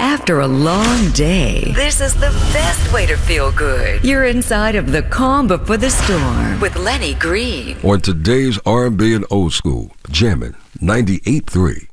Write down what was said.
After a long day, this is the best way to feel good. You're inside of the calm before the storm with Lenny Green. On today's R&B and old school, jamming 98.3.